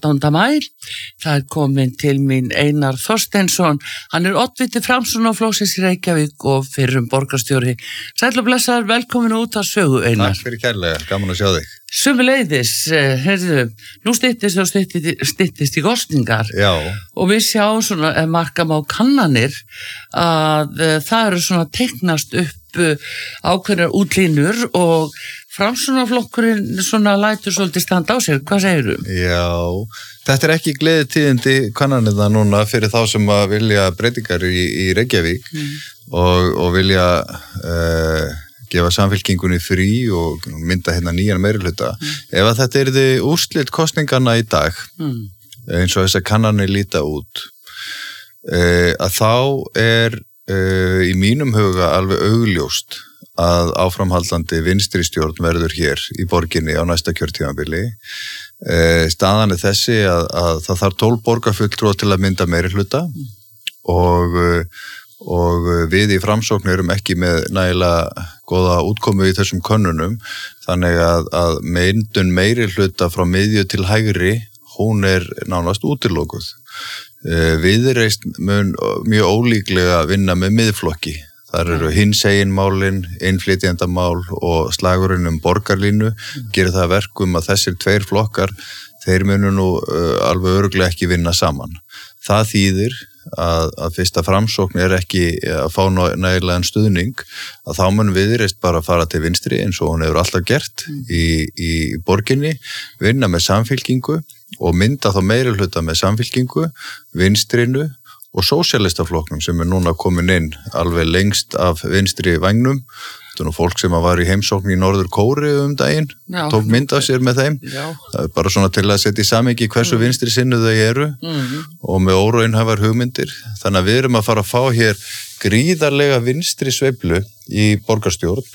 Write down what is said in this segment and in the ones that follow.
13. maí. Það komin til mín Einar Þorsteinsson. Hann oddviti Framsóknarflokksins í Reykjavík og fyrrum borgarstjóri. Sæll og blessaður, velkomin út að sögu, Einar. Takk fyrir kærlega, gaman að sjá þig. Sömuleiðis, nú styttist í kosningar. Já. Og við sjáum svona, markam á kannanir, að það eru svona teiknast upp ákveðnar útlínur og Framsóknarflokkurinn svona lætur svolítið standa á sér. Hvað segirðu? Já, þetta ekki gleðitíðindi kannanirna núna fyrir þá sem að vilja breytingar í Reykjavík og vilja gefa samfylkingunni frí og mynda hérna nýjan meirihluta. Ef að þetta yrði úrslit kosninganna í dag, eins og þess að kannanir líta út, að þá í mínum huga alveg augljóst að áframhaldandi vinstri stjórn verður hér í borginni á næsta kjörtímabili. Staðan þessi að það þarf 12 borgarfulltrúa til að mynda meirihluta og við í Framsókn erum ekki með nægilega góða útkomu í þessum könnunum, þannig að myndun meirihluta frá miðju til hægri, hún nánast útilokuð. Viðreisn mun mjög ólíklega vinna með miðflokki. Þar eru hinsegin málin, innflytjendamál og slagurinn borgarlínu, gerir það verkum að þessir tveir flokkar, þeir munu nú alveg örugglega ekki vinna saman. Það þýðir að fyrst að Framsókn ekki að fá nægilegan stuðning, að þá mun Viðreisn bara fara til vinstri eins og hún hefur alltaf gert í borginni, vinna með samfylkingu og mynda þá meirihluta með samfylkingu, vinstrinu og sósíalistaflokknum sem núna komin inn alveg lengst af vinstri vægnum. Þetta nú fólk sem var í heimsókn í Norður Kóreu daginn, tók mynd af sér með þeim. Já. Það bara svona til að setja í samhengi hversu vinstri sinnu þau eru og með óraunhæfar hugmyndir. Þannig að við erum að fara að fá hér gríðarlega vinstri sveiflu í borgarstjórn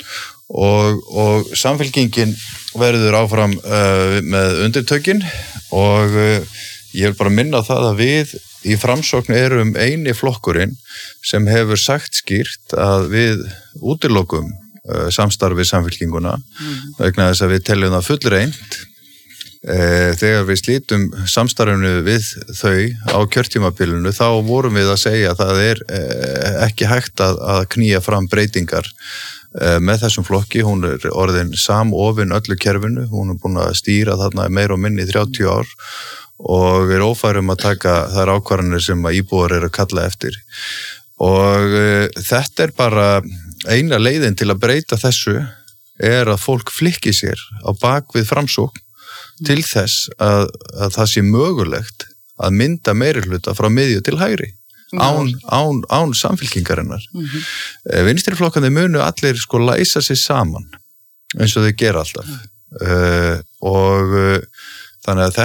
og samfylkingin verður áfram með undirtökin og ég vil bara minna á það að við í Framsókn erum eini flokkurinn sem hefur sagt skýrt að við útilokum samstarfi samfylkinguna vegna þess að við teljum það fullreynt þegar við slítum samstarfinu við þau á kjörtímabilinu þá vorum við að segja að það ekki hægt að knýja fram breytingar með þessum flokki. Hún orðin samofin öllu kerfinu, hún búin að stýra þarna meira og minni í 30 ár og ófærum að taka þær ákvarðanir sem að íbúar að kalla eftir. Og þetta bara eina leiðin til að breyta þessu að fólk flikki sér á bak við Framsókn til þess að það sé mögulegt að mynda meirihluta frá miðju til hægri án samfylkingarinnar. Vinstriflokkandi munu allir læsa sig saman eins og þau gera alltaf og þannig að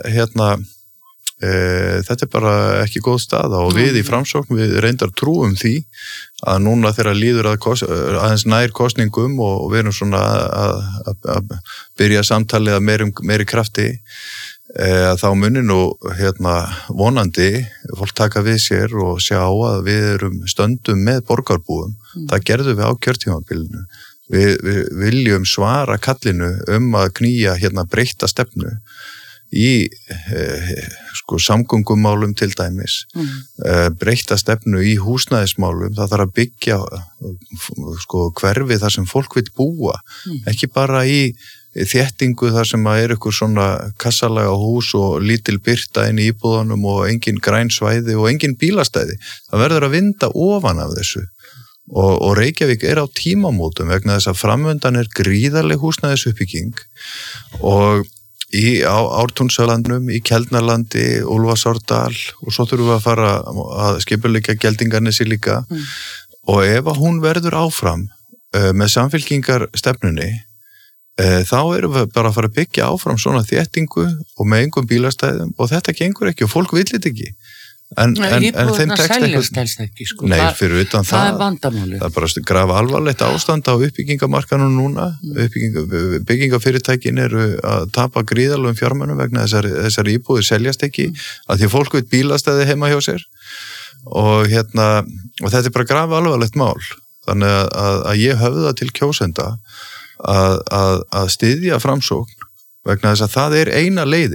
þetta bara ekki góð staða og við í Framsókn við reyndar trúum því að núna þegar líður aðeins nær kosningum og við erum svona að byrja samtalið að meiri krafti þá muni nú vonandi fólk taka við sér og sjá að við erum stöndum með borgarbúum. Það gerðum við á kjörtímabilinu. Við viljum svara kallinu að knýja breytta stefnu í samgöngumálum til dæmis, breytta stefnu í húsnæðismálum. Það þarf að byggja hverfi þar sem fólk vill búa, ekki bara í þéttingu þar sem ykkur svona kassalega hús og lítil birta inn í íbúðunum og engin græn svæði og engin bílastæði. Það verður að vinda ofan af þessu. Og Reykjavík á tímamótum vegna þess að framöndan gríðarleg húsnæðisuppbygging og á Ártúnsölandum, í Keldnarlandi, Úlfarsárdal og svo þurfum við að fara að skipuleggja Geldingarnesi líka og ef að hún verður áfram með samfylkingarstefnunni þá erum við bara að fara að byggja áfram svona þéttingu og með engum bílastæðum og þetta gengur ekki og fólk vill þetta ekki. En þeim tekst ekki Nei, fyrir utan það vandamálið. Það bara grafa alvarlegt ástand á uppbyggingamarkanum núna. Byggingafyrirtækin að tapa gríðarlegum fjármunum vegna þessar íbúðir seljast ekki að því fólk vill bílastæði heima hjá sér og þetta bara grafa alvarlegt mál. Þannig að ég höfða til kjósenda að styðja Framsókn vegna þess að það eina leiðin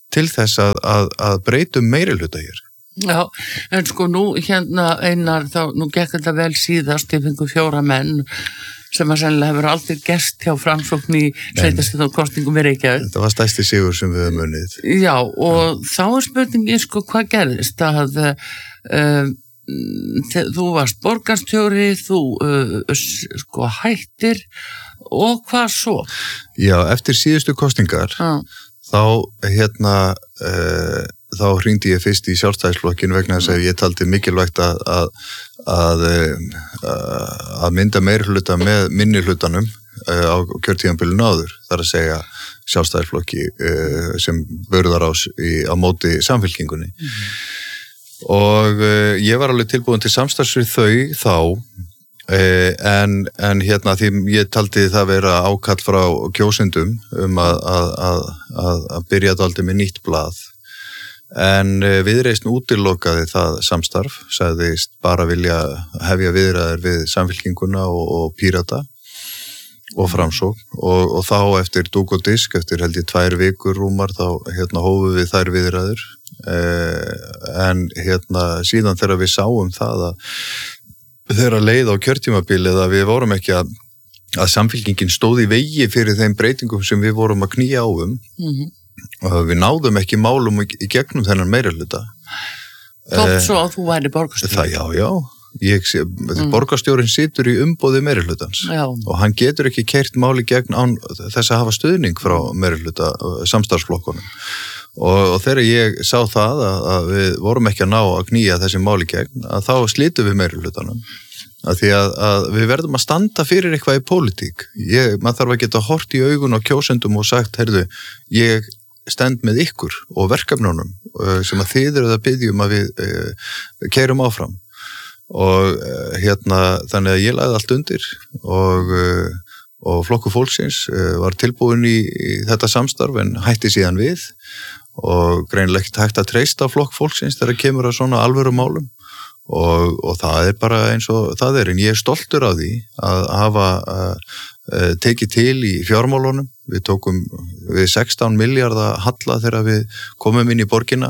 til þess að breytum meirihluta hér. Já, en sko nú hérna Einar, nú gekk þetta vel síðast, ég fengu 4 menn sem að sennilega hefur aldrei gerst hjá Framsókn í sveitarstjórnarkosningum í Reykjavík. Þetta var stærsti sigur sem við höfum unnið. Já, og þá spurningin sko hvað gerðist að þú varst borgarstjóri, þú sko hættir og hvað svo? Já, eftir síðustu kosningar þá þá hringdi ég fyrst í Sjálfstæðisflokkin vegna þess að ég taldi mikilvægt að mynda meirihluta með minnihlutanum á kjörtímabilinu áður, þar að segja Sjálfstæðisflokki sem burðarás á móti samfylkingunni. Og ég var alveg tilbúin til samstarfs við þau en því ég taldi það vera ákall frá kjósendum að byrja dálítið með nýtt blað. En Viðreisn útilokaði það samstarf, sagðist bara vilja hefja viðræður við samfylkinguna og Pírata og Framsókn og þá eftir dúk og disk, eftir held ég 2 vikur rúmar, þá hófum við þær viðræður en síðan þegar við sáum það að þeirra leið á kjörtímabilið að við vorum ekki að samfylkingin stóð í vegi fyrir þeim breytingum sem við vorum að knýja á og við náðum ekki málum í gegnum þennan meirihluta. Þótt svo að þú væri borgarstjóri? Já. Borgarstjórinn situr í umboði meirihlutans og hann getur ekki keyrt máli gegn án þess að hafa stuðning frá meirihluta samstarfsflokkunum. Og þegar ég sá það að við vorum ekki að ná að knýja þessi máli gegn, að þá slitum við meirihlutanum. Að því að við verðum að standa fyrir eitthvað í pólitík. Maður þarf að geta hort í augun á kjósendum og sagt, heyrðu, ég stend með ykkur og verkefnunum sem að þið eruð að biðjum að við keyrum áfram. Og þannig að ég lagði allt undir og Flokkur fólksins var tilbúin í þetta samstarf en hætti síðan við og greinilega ekki hægt að treysta Flokk fólksins þegar kemur að svona alvöru málum. Og það bara eins og það en ég stoltur af því að hafa tekið til í fjármálunum. Við tókum við 16 milljarða halla þegar við komum inn í borgina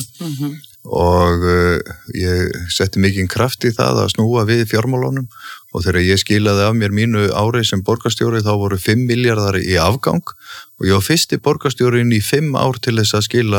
og ég setti mikinn kraft í það að snúa við fjármálunum og þegar ég skilaði af mér mínu ári sem borgarstjóri þá voru 5 milljarðar í afgang og ég var fyrsti borgarstjórin í 5 ár til þess að skila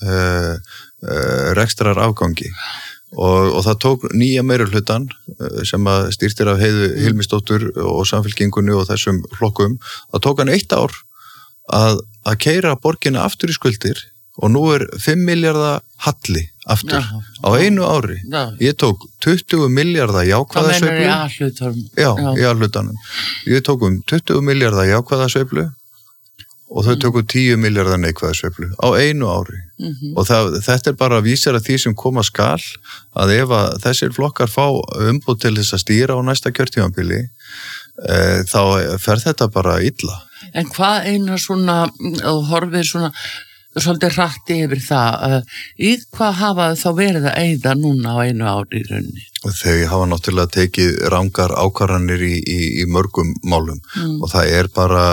rekstrar afgangi. Og það tók nýja meirihlutan sem að stýrtir af Heiðu Hilmisdóttur og samfylkingunni og þessum flokkum, það tók hann 1 ár að keyra borgina aftur í skuldir og nú 5 milljarða halli aftur á einu ári. Ég tók 20 milljarða jákvæða sveiflu. Það meinar í A-hlutanum? Já, í A-hlutanum. Ég tók 20 milljarða jákvæða sveiflu og þau tóku 10 milljarða neikvæða sveiflu á einu ári. Og þetta bara vísar að því sem koma skal að ef að þessir flokkar fá umboð til þess að stýra á næsta kjörtímabili þá fer þetta bara illa. En hvað eina svona, þú horfir svona svolítið hratti yfir það, í hvað hafa þá verið að eyða núna á einu ári í rauninni? Þau hafa náttúrulega tekið rangar ákvarðanir í mörgum málum og það bara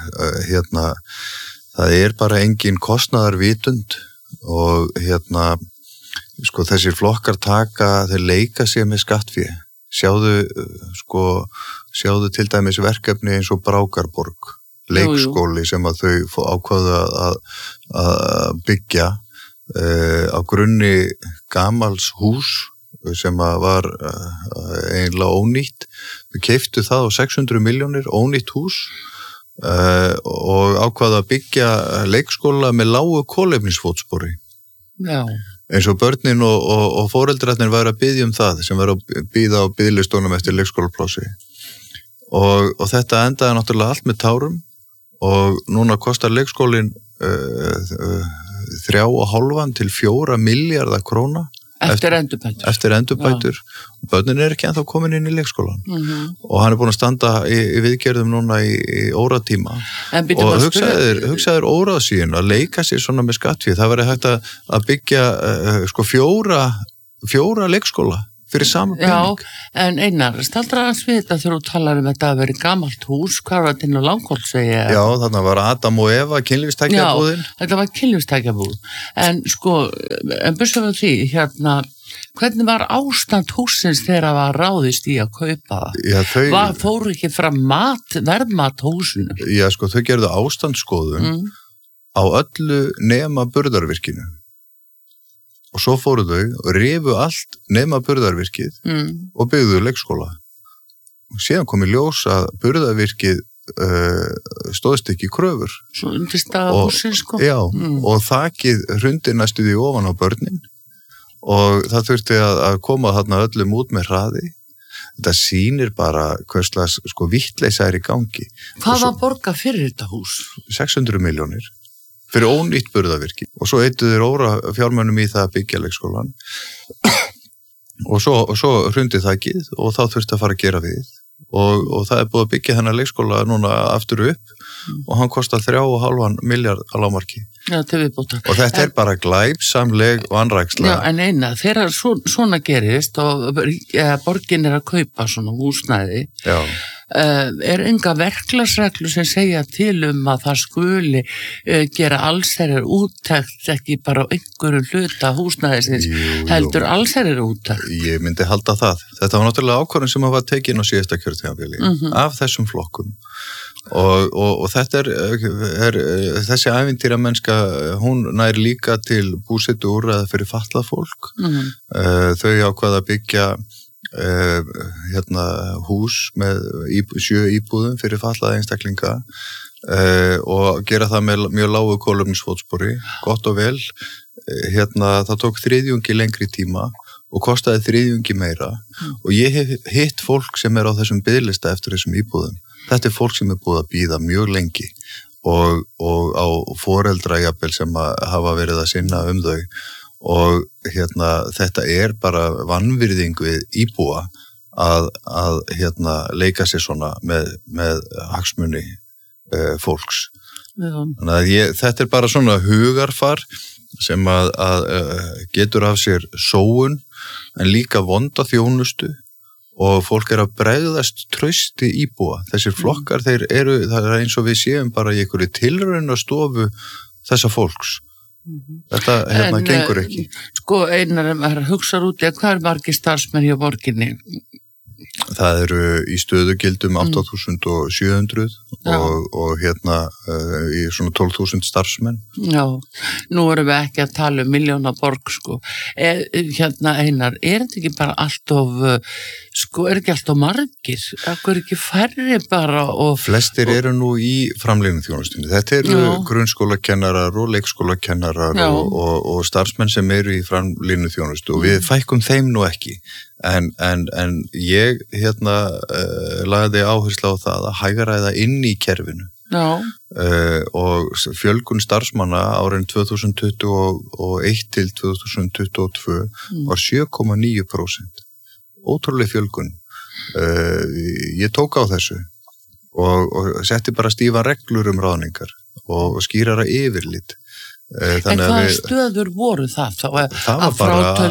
það bara engin kostnaðarvitund og sko þessir flokkar þeir leika sér með skattfé. Sjáðu til dæmis verkefni eins og Brákarborg, leikskóli sem að þau ákváðu að byggja á grunni gamals hús sem að var eiginlega ónýtt. Við keyptu það á 600 milljónir, ónýtt hús og ákváðu að byggja leikskóla með lágu kolefnisfótspori. Já. Eins og börnin og foreldrarnir væru að biðja það sem væru að bíða á biðlistunum eftir leikskólaplássi. Og þetta endaði náttúrulega allt með tárum og núna kostar leikskólinn 3,5 til 4 milljarða króna eftir endurbætur. Eftir endurbætur. Börnin ekki ennþá komin inn í leikskólan og hann búin að standa í viðgerðum núna í óratíma og hugsaður óraðsíðin að leika sér svona með skattfé. Það væri hægt að byggja 4 leikskóla fyrir sama pening. Já, en Einar, staldra hans við þetta þegar þú talar þetta að vera gamalt hús, hvað var þetta inn á Langholtsvegi? Já, þarna var Adam og Eva kynlífstækjabúðin. Já, þetta var kynlífstækjabúð. En sko, en byrstu við því, hvernig var ástand húsins þegar það var ráðist í að kaupa það? Já, fóru ekki fram verðmat húsinu? Já, sko, þau gerðu ástandsskoðun á öllu nema burðarvirkinu. Og svo fóru þau og rifu allt nema burðarvirkið og byggðu leikskóla. Og síðan kom í ljós að burðarvirkið stóðst ekki kröfur. Svo undirstaða húsins, sko. Já, og þakið hrundi næstu því ofan á börnin og það þurfti að koma þarna öllum út með hraði. Þetta sýnir bara hverslega sko vittleysa í gangi. Hvað var borga fyrir þetta hús? 600 milljónir. Fyrir ónýtt burðarvirki og svo eittu þeir óra fjármönnum í það að byggja leikskólan og svo hrundi þakið og þá þurfti að fara að gera við og það búið að byggja þennan leikskóla núna aftur upp og hann kostar 3,5 milljarð á lágmarki. Já, til viðbótar. Og þetta er bara glæpsamleg vanræksla. Já, en Einar, þegar svona gerist og borgin að kaupa svona húsnæði, er enga verklagsreglu sem segja til að það skuli gera allsherjar úttekt ekki bara á einhverju hluta húsnæðisins, heldur allsherjar úttekt? Ég myndi halda það. Þetta var náttúrulega ákvörðun sem var tekin á síðasta kjörtímabili af þessum flokkum. Og þetta er þessi ævintýra mennska, hún nær líka til búsetu úrræða fyrir fatlað fólk. Þau ákvaða að byggja hús með 7 íbúðum fyrir fatlaða einstaklinga og gera það með mjög lágu kolefnisfótspori, gott og vel. Það tók 3/3 lengri tíma og kostaði 3/3 meira og ég hef hitt fólk sem er á þessum biðlista eftir þessum íbúðum. Þetta er fólk sem er búið að bíða mjög lengi og á foreldra jafnvel sem hafa verið að sinna þau og þetta er bara vanvirðing við íbúa að leika sér svona með hagsmuni fólks. Þannig að þetta er bara svona hugarfar sem að getur af sér sóun en líka vonda þjónustu og fólk er að bregðast trausti íbúa. Þessir flokkar, það er eins og við séum bara í einhverju tilraunastofu þessa fólks. Þetta gengur ekki. Sko, Einar, hugsaður út í hvað margir starfsmenn hjá borginni? Það eru í stöðugildum 8.700 og í svona 12.000 starfsmenn. Já, nú erum við ekki að tala milljónaborg, sko. Einar, er þetta ekki bara alltof, er ekki alltof margir? Er ekki færri bara? Flestir eru nú í framlínuþjónustunni. Þetta eru grunnskólakennarar og leikskólakennarar og starfsmenn sem eru í framlínuþjónustu og við fækkum þeim nú ekki. En ég lagði áherslu á það að hægræða inn í kerfinu og fjölgun starfsmanna árin 2021 til 2022 var 7,9%. Ótrúlega fjölgun. Ég tók á þessu og setti bara stífa reglur ráðningar og skýrara yfirlit. En hvaða stöður voru það? Það var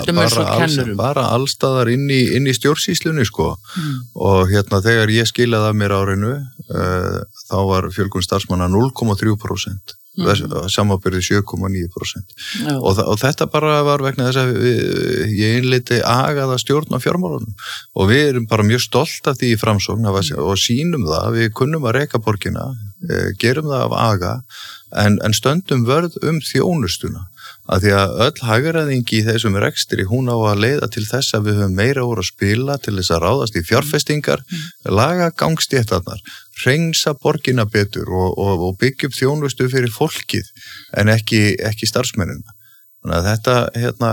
bara allstaðar inn í stjórnsýslunni sko. Og þegar ég skilaði af mér árinu þá var fjölgun starfsmanna 0,3%. Samanbyrði 7,9%. Og þetta bara var vegna þess að ég innleiddi agaða stjórn á fjármálunum og við erum bara mjög stolt af því í Framsókn og sýnum það, við kunnum að reka borgina, gerum það af aga en stöndum vörð þjónustuna að því að öll hagræðingi í þessum rekstri hún á að leiða til þess að við höfum meira úr að spila til þess að ráðast í fjárfestingar, laga gangstéttarnar, hreinsa borgina betur og byggja upp þjónustu fyrir fólkið en ekki starfsmennina. Þannig að þetta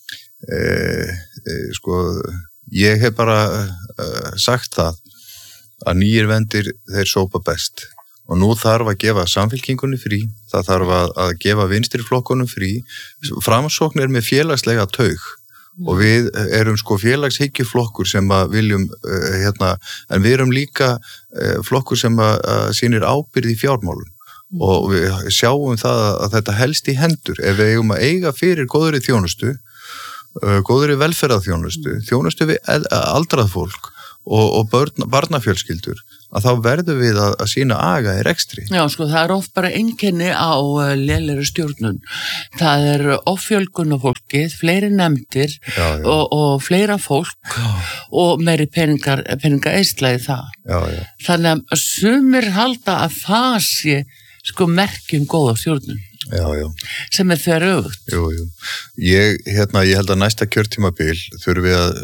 ég hef bara sagt það að nýjir vendir þeir sópa best. Og nú þarf að gefa Samfylkingunni frí, það þarf að gefa vinstriflokkunum frí. Framsókn er með félagslega taug og við erum félagshyggjuflokkur sem að viljum, en við erum líka flokkur sem að sýnir ábyrgð í fjármálum og við sjáum það að þetta helst í hendur. Ef við eigum að eiga fyrir góðri þjónustu góðri velferðarþjónustu, þjónustu við aldrað fólk og barnafjölskyldur, að þá verðum við að sýna aga í rekstri. Já, sko, það oft bara einkenni á lélegri stjórnun. Það offjölgun á fólkið, fleiri nefndir og fleira fólk og meiri peninga eistlaði það. Já. Þannig að sumir halda að það sé sko merkjum góða stjórnun. Já. Sem þveröfugt. Jú. Ég held að næsta kjörtímabil þurfum við að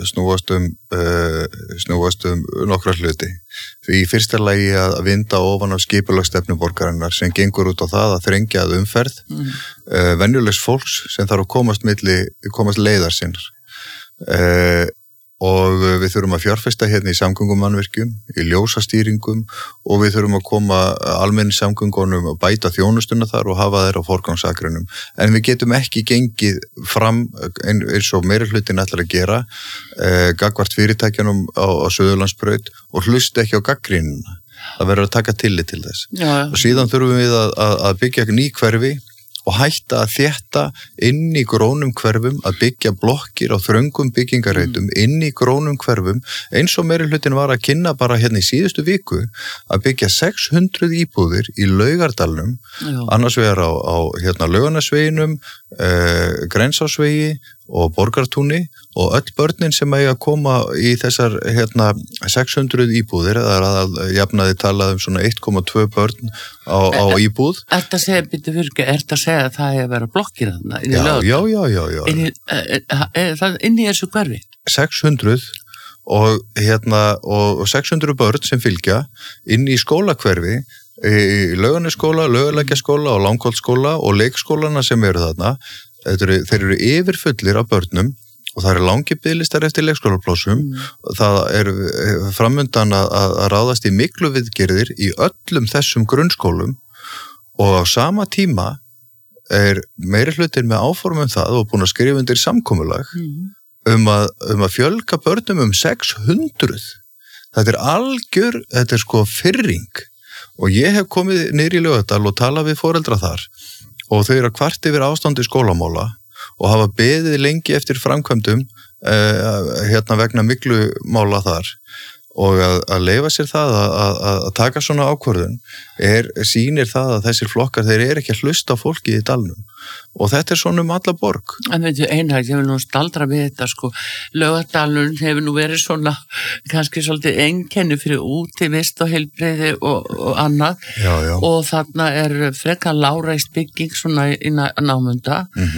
snúast um nokkra hluti. Því í fyrsta lagi að vinda ofan af skipulagsstefnu borgarinnar sem gengur út á það að þrengja að umferð venjulegs fólks sem þarf að komast leiðar sinnar. Og við þurfum að fjárfesta hérna í samgöngumannvirkjum, í ljósastýringum og við þurfum að koma almenningssamgöngunum og bæta þjónustuna þar og hafa þeir á forgangsakrunum. En við getum ekki gengið fram eins og meiri hlutin ætlar að gera gagnvart fyrirtækjanum á Suðurlandsbraut og hlusta ekki á gaggrínuna. Það verður að taka tillit til þess. Já. Og síðan þurfum við að byggja ný hverfi og hætta að þétta inn í grónum hverfum, að byggja blokkir á þröngum byggingarreitum inn í grónum hverfum, eins og meiri hlutin var að kynna bara hérna í síðustu viku að byggja 600 íbúðir í Laugardalnum, annars vegar á hérna Laugarnesveginum, Grensásvegi og Borgartúni og öll börnin sem eiga að koma í þessar 600 íbúðir, það að jafnaði talað um svona 1,2 börn á íbúð. Ertu að segja að það er að vera blokkir þarna? Já. Inn í þessu hverfi? 600 og 600 börn sem fylgja inn í skólakverfi, í Laugarnesskóla, Laugalækjarskóla og Langholtsskóla og leikskólana sem eru þarna. Þeir eru yfirfullir af börnum og það eru langi biðlistar eftir leikskólaplássum. Það er framundan að ráðast í miklu viðgerðir í öllum þessum grunnskólum og á sama tíma er meiri hlutin með áformum það og búin að skrifa undir samkomulag um að fjölga börnum 600. Þetta er sko firring og ég hef komið niður í Laugardal og talað við foreldra þar og þau eru að kvart yfir ástandi skólamála og hafa beðið lengi eftir framkvæmdum vegna miklu mála þar og að leyfa sér það að taka svona ákvörðun sýnir það að þessir flokkar þeir eru ekki að hlusta á fólki í dalnum og þetta er svona alla borg. En veitu, Einar, ég vil nú staldra við þetta sko, Laugardalurinn hefur nú verið svona kannski svolítið einkenni fyrir útivist og heilbrigði og annað. Já. Og þarna frekar lágreist bygging svona í námunda.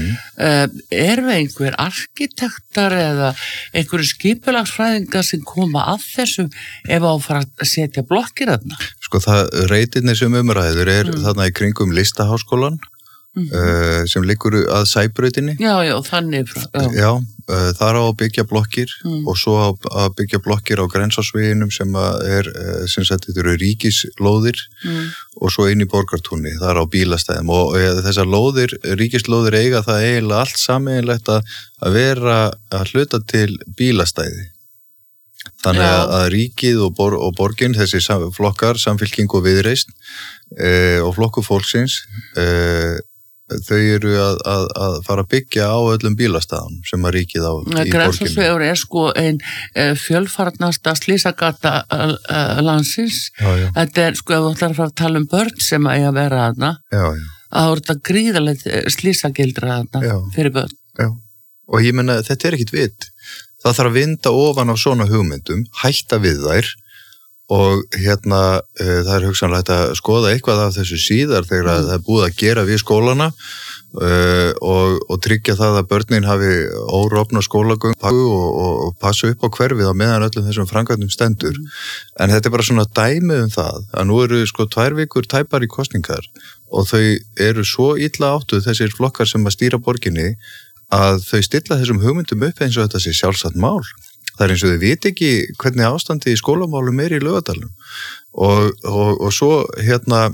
Við einhver arkitektar eða einhverju skipulagsfræðingar sem koma að þessu ef á að fara að setja blokkir þarna? Sko reitirnir sem umræður þarna í kringum Listaháskólann sem liggur að Sæbrautinni. Já, þannig frá. Já, þar á að byggja blokkir og svo að byggja blokkir á Grensásveginum sem þetta eru ríkislóðir og svo inn í Borgartúni, þar á bílastæðum og þessar ríkislóðir eiga það eiginlega allt sameiginlegt að vera að hluta til bílastæði. Þannig að ríkið og borgin, þessi flokkar, Samfylking og Viðreisn og flokkur fólksins, þau eru að fara að byggja á öllum bílastæðum sem að ríkið á í borginni. Grensásvegur sko ein fjölfarnasta slysagata landsins. Já. Þetta sko, ef þú ætlar að fara að tala um börn sem eiga að vera þarna, þá þetta gríðalegt slysagildra þarna fyrir börn. Já, og ég menna, þetta ekkit vit. Það þarf að vinda ofan á svona hugmyndum, hætta við þær og það hugsanlega að skoða eitthvað af þessu síðar þegar það búið að gera við skólana og tryggja það að börnin hafi órofna skólagöngu og passa upp á hverfið á meðan öllum þessum framkvæmdum stendur. En þetta bara svona dæmi það að nú eru sko 2 vikur tæpar í kosningar og þau eru svo illa áttuð þessir flokkar sem að stýra borginni að þau stilla þessum hugmyndum upp eins og þetta sé sjálfsagt mál. Það eins og þau viti ekki hvernig ástandi í skólamálum í Laugardalnum og svo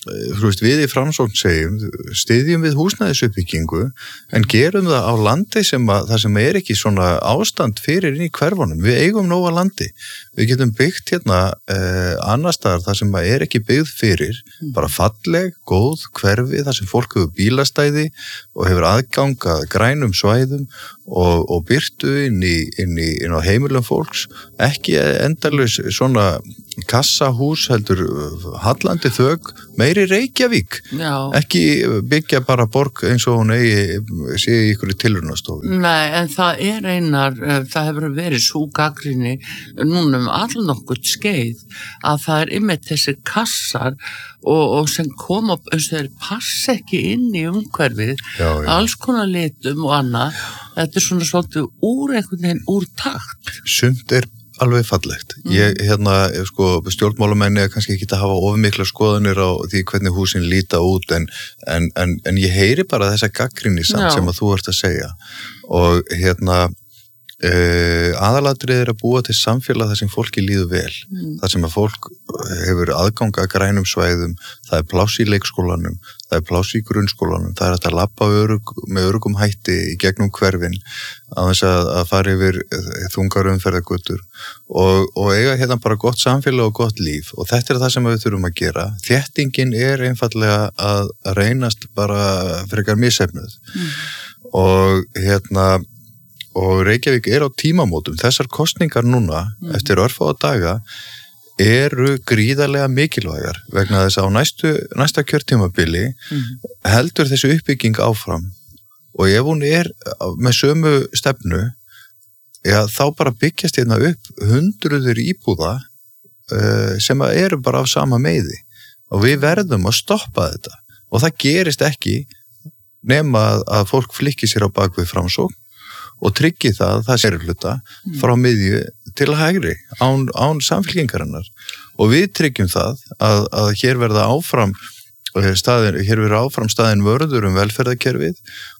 við í Framsókn segjum, styðjum við húsnæðisuppbyggingu en gerum það á landi það sem ekki svona ástand fyrir inn í hverfunum. Við eigum nóga landi. Við getum byggt hérna annar staðar þar sem ekki byggð fyrir, bara falleg, góð hverfi þar sem fólk hefur bílastæði og hefur aðgang að grænum svæðum og byrtu inn á heimilum fólks, ekki endalaus svona kassahús heldur hallandi þök, meiri Reykjavík. Já. Ekki byggja bara borg eins og hún sé í ykkur tilraunastofu. Nei, en það það hefur verið sú gagnrýni núna allnokkuð skeið að það einmitt þessi kassar og sem koma upp eins og þeir passa ekki inn í umhverfið, alls konar litum og annað. Þetta svona svolítið einhvern veginn úr takt. Sumt alveg fallegt. Stjórnmálamenni kannski ekki að hafa ofurmikla skoðanir á því hvernig húsin líta út en ég heyri bara þessa gagnrýni samt sem að þú ert að segja og aðalatrið að búa til samfélag þar sem fólki líður vel, þar sem að fólk hefur aðgang að grænum svæðum, það pláss í leikskólanum, það pláss í grunnskólanum, það hægt að labba með öruggum hætti í gegnum hverfin á þess að fara yfir þungar umferðargötur og eiga hérna bara gott samfélag og gott líf og þetta það sem við þurfum að gera. Þéttingin einfallega að reynast bara frekar misheppnuð og Reykjavík á tímamótum. Þessar kosningar núna, eftir örfáa daga, eru gríðarlega mikilvægar vegna þess að á næsta kjörtímabili heldur þessu uppbygging áfram og ef hún með sömu stefnu, þá bara byggjast hérna upp hundruður íbúða sem eru bara af sama meiði og við verðum að stoppa þetta og það gerist ekki nema að fólk flikki sér á bakvið Framsókn og tryggi það sér hluta frá miðju til hægri án samfylkingarinnar og við tryggjum það að hér verða áfram staðin vörður velferðarkerfið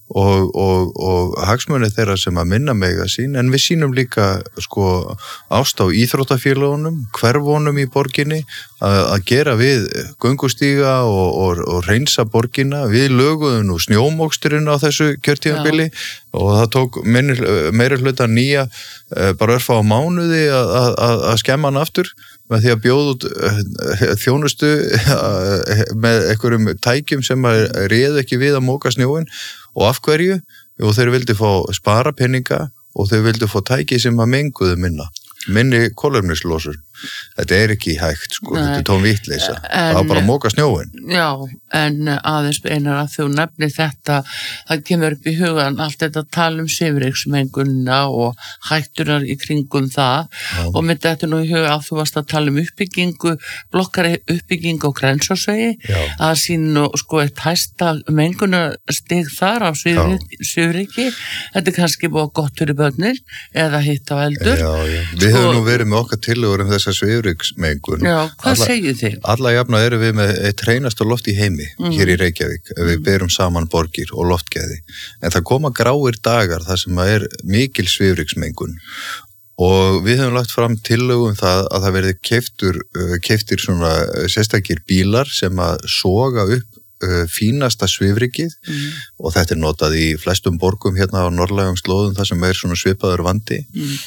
og hagsmunir þeirra sem að minna mega sín en við sínum líka ást á íþróttafélagunum, hverfunum í borginni að gera við göngustíga og reynsa borgina. Við löguðum nú snjómoksturinn á þessu kjörtímabili og það tók meiri hluta nýja bara örfá á mánuði að skemma hann aftur með því að bjóða út þjónustu með einhverjum tækjum sem réðu ekki við að móka snjóin og af hverju? Og þeir vildi fá spara peninga og þeir vildi fá tæki sem að menguðu minni kolefnislosur. Þetta ekki hægt, þetta tóm vitleisa. Það bara móka snjóin. Já, en aðeins einar að þú nefnir þetta, það kemur upp í hugan allt þetta tala svifryksmengunina og hættunar í kringum það og með þetta nú í huga að þú varst að tala uppbyggingu, blokkari uppbyggingu á Grensásvegi, að sínu eitt hæsta mengunarstig þar á svifryki. Þetta kannski búið gott fyrir börnin eða hitt á eldur. Já. Við höfum nú verið með okkar tillögur þessa svifryksmengun. Já, hvað segir þið? Alla jafna erum við með eitt hreinasta loft í heimi hér í Reykjavík ef við berum saman borgir og loftgæði. En það koma gráir dagar þar sem mikil svifryksmengun og við höfum lagt fram tillögu það að það verði keyptir svona sérstakir bílar sem að soga upp fínasta svifrykið og þetta notað í flestum borgum hérna á norðlægum slóðum þar sem svona svipaður vandi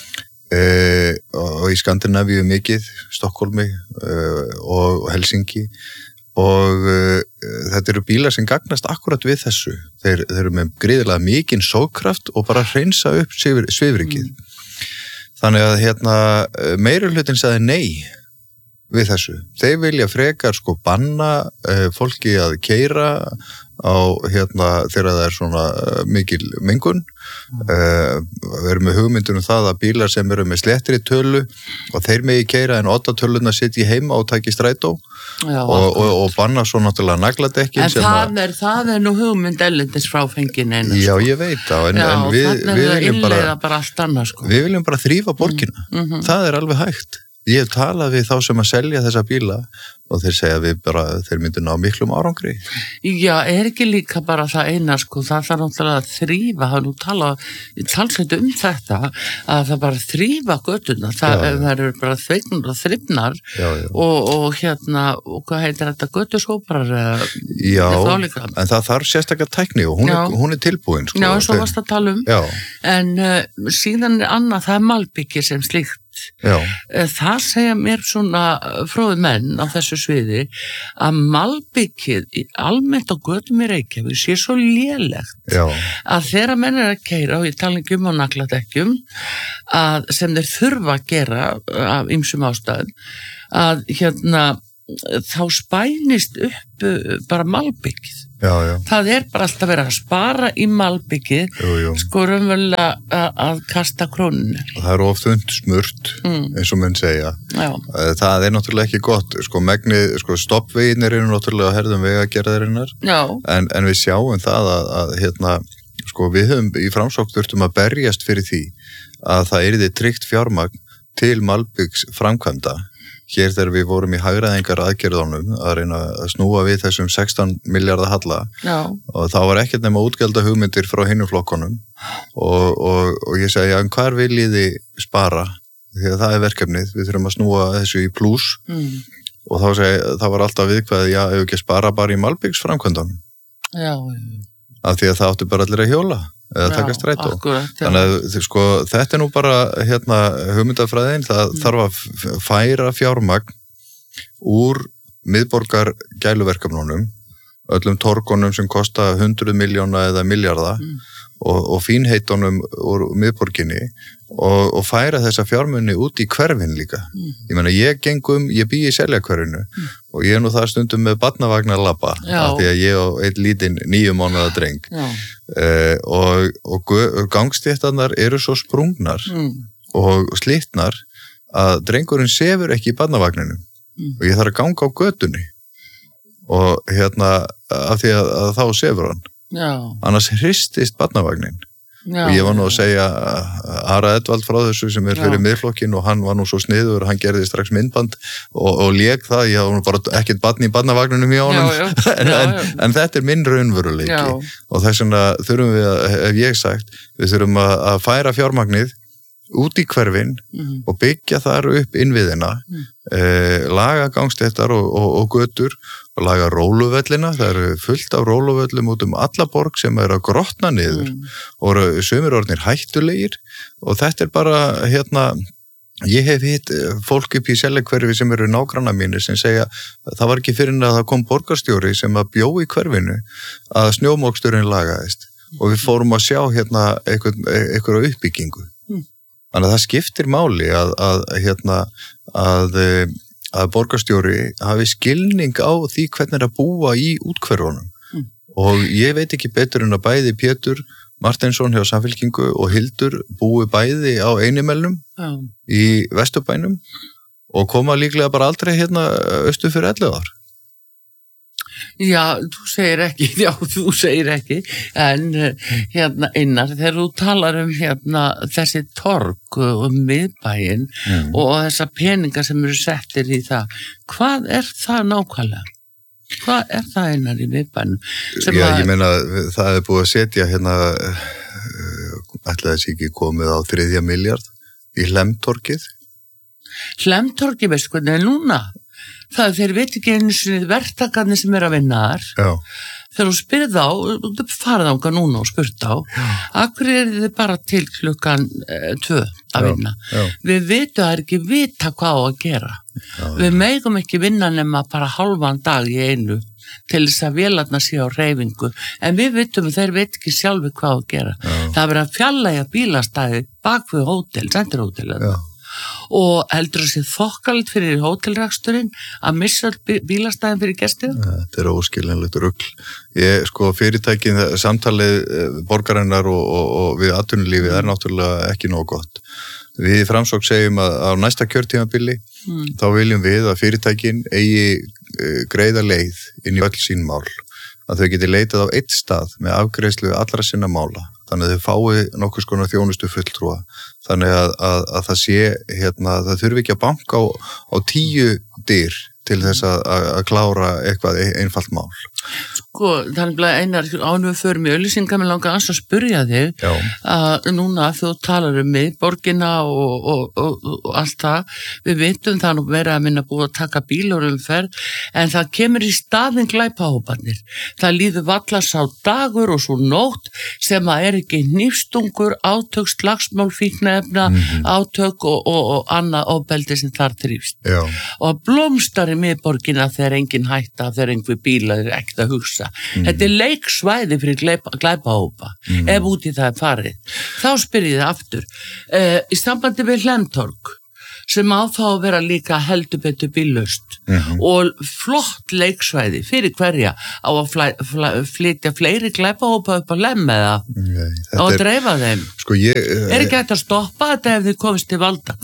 og í Skandinavíu mikið, Stokkólmi og Helsinki og þetta eru bílar sem gagnast akkurat við þessu. Þeir eru með gríðarlega mikinn sókraft og bara hreinsa upp svifrykið. Þannig að meirihlutin sagði nei við þessu. Þeir vilja frekar banna fólki að keyra á þegar það svona mikil mengun. Við erum með hugmyndur það að bílar sem eru með slettri tölu og þeir megi keyra en 8 tölurnar sitji heima og taki strætó og banna svo náttúrulega nagladekkin. En það nú hugmynd ellendis fráfengin einu. Já, ég veit það. En við viljum bara þrífa borgina. Það alveg hægt. Ég hef talað við þá sem að selja þessa bíla og þeir segja að þeir myndu ná miklum árangri. Já, ekki líka bara það eina, sko, það þarf náttúrulega að þrífa, það nú talsveit þetta, að það bara þrífa götuna, það eru bara þveiknar og þrifnar og hvað heitir þetta, götusóprar? Já, en það þarf sérstaklega tækni og hún tilbúin, sko. Já, svo varst að tala en síðan annað, það malbyggi sem slíkt. Já. Það segja mér svona fróði menn á þessu sviði að malbyggið almennt á götum í Reykjavík sé svo lélegt að þeirra menn að keyra og ég tala ekki á nagladekkjum að sem þeir þurfa að gera af ýmsum ástæðum að þá spænist upp bara malbyggið. Það bara alltaf verið að spara í malbyggið, sko raunverulega að kasta krónunni. Það eru oft smurt, eins og menn segja. Það náttúrulega ekki gott, sko megnið, sko stoppveginir eru náttúrulega að herðum vegagerðarinnar, en við sjáum það að sko við höfum í Framsókn þurftum að berjast fyrir því að það yrði tryggt fjármagn til malbyggs framkvæmda. Hér þegar við vorum í hagræðingar aðgerðunum að reyna að snúa við þessum 16 milljarða halla og það var ekkert nema útgjalda hugmyndir frá hinum flokkunum og ég segi, en hvar viljið þið spara? Því að það er verkefnið, við þurfum að snúa þessu í plús og þá segi, það var alltaf viðkvæðið, ef ekki spara bara í malbyggsframkvæmdunum. Af því að það áttu bara allir að hjóla eða taka strætó. Þannig að sko, þetta nú bara hugmyndafræðin, það þarf að færa fjármagn úr miðborgar gæluverkefnunum, öllum torgunum sem kosta 100 miljóna eða milljarða og fínheitunum úr miðborginni og færa þessa fjármunni út í hverfin líka. Ég meina, ég bý í Seljakverfinu og ég nú það stundum með barnavagnarlabba af því að ég og einn lítinn 9 mánaða dreng og gangstéttarnar eru svo sprungnar og slitnar að drengurinn sefur ekki í barnavagninu og ég þarf að ganga á götunni og af því að þá sefur hann. Annars hristist barnavagnin og ég var nú að segja Ara Edvald frá þessu sem fyrir miðflokkin og hann var nú svo sniður, hann gerði strax myndband og lék það, ég var nú bara ekkert barn í barnavagninum í honum en þetta er minn raunveruleiki og þess vegna þurfum við hef ég sagt, við þurfum að færa fjármagnið út í hverfin og byggja þar upp innviðina, laga gangstéttar og götur og laga róluvellina, það eru fullt af róluvellum út alla borg sem eru að grotna niður og sumir orðnir hættulegir og þetta er bara ég hef hitt fólk upp í Seljakverfi sem eru nágrannar mínir sem segja það var ekki fyrir að það kom borgarstjóri sem að bjó í hverfinu að snjómoksturinn lagaðist og við fórum að sjá einhverja uppbyggingu. Þannig að það skiptir máli að borgarstjóri hafi skilning á því hvernig er að búa í útkverfunum. Og ég veit ekki betur en að bæði Pétur Marteinsson hjá Samfylkingu og Hildur búi bæði á Einimelnum í Vesturbænum og koma líklega bara aldrei austur fyrir 11 ár. Já, þú segir ekki, en Einar, þegar þú talar þessi torg miðbæinn og þessa peninga sem eru settir í það, hvað er það nákvæmlega? Hvað er það Einar í miðbænum? Ég meina, það er búið að setja ætlaði þessi ekki komið á 3 milljarð í Hlemmtorgið. Hlemmtorgið, veistu hvernig er núna? Það þeir veit ekki einu sinni verktakarnir sem er að vinna þar. Þegar þú spyrð á, þú farið ánga núna og spurt á, akkur þið bara til klukkan 2 að vinna. Við vitum það er ekki vita hvað á að gera. Við megum ekki vinna nema bara hálfan dag í einu til þess að vélarnar sé á hreyfingu. En við vitum þeir veit ekki sjálfi hvað á að gera. Það verið að fjarlægja bílastæði bak við hótel, sendirhótelið. Og heldur þessi þokkalegt fyrir hótelreksturinn að missa bílastæðin fyrir gestir? Þetta er óskiljanlegt rugl. Fyrirtækin, samtalið borgarinnar og við atvinnulífið er náttúrulega ekki nóg gott. Við í Framsókn segjum að á næsta kjörtímabili þá viljum við að fyrirtækin eigi greiða leið inn í öll sín mál. Að þau geti leitað á einn stað með afgreiðslu allra sinna mála. Þannig að þau fái nokkurs konar þjónustu fulltrúa. Þannig að það sé, það þurfi ekki að banka á 10 dyr til þess að klára eitthvað einfalt mál. Sko, þannig að Einar, ánum við förum í auglýsingar, mér langar að spyrja þig að núna þú talar mig, borgina og allt það, við vitum það nú verið að minna búið að taka bílorumferð, en það kemur í staðinn glæpahóparnir. Það líður valla sá dagur og svo nótt sem að ekki hnífstungur, átök, slagsmál, fíkniefna, átök og annað ofbeldi sem þar þrífst. Og blómstar í miðborgina þegar engin hætta, þegar einhver bílar ekkert að hugsa. Þetta leiksvæði fyrir glæpahópa ef út í það farið. Þá spyr ég það aftur. Í sambandi við Hlemtorg sem á þá að vera líka heldur betur bíllaust og flott leiksvæði fyrir hverja á að flytja fleiri glæpahópa upp á Hlemm eða á að dreifa þeim. Sko er ekki hægt að stoppa þetta ef þið komist til valda?